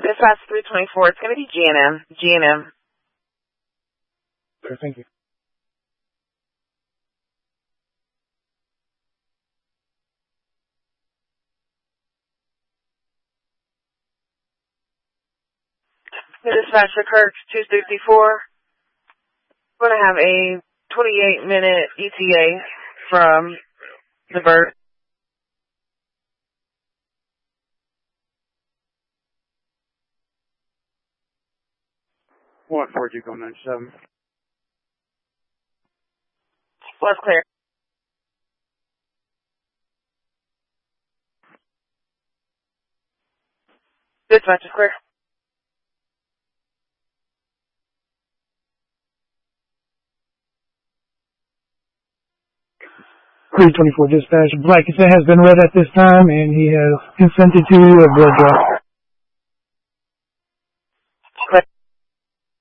Dispatch 324, it's going to be GNM. GNM. Sure, thank you. Dispatch to Kirk 264. We're going to have a 28-minute ETA from the bird. One for you, go 97. Was clear. Dispatch is clear. Crew 24 dispatch. Black cassette has been read at this time, and he has consented to a blood draw.